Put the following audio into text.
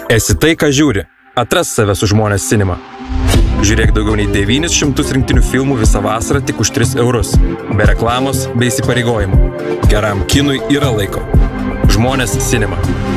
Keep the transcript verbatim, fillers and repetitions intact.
Esi tai, ką žiūri. Atras save su Žmonės Cinema. Žiūrėk daugiau nei devynis šimtus rinktinių filmų visą vasarą tik už tris eurus. Be reklamos, be įsipareigojimų. Geram kinui yra laiko. Žmonės Cinema.